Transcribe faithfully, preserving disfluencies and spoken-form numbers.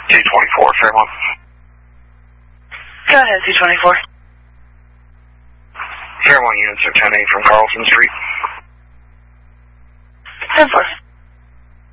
T twenty-four, Fairmont. Go ahead, T twenty-four. Fairmont units are ten eight from Carlson Street. ten four.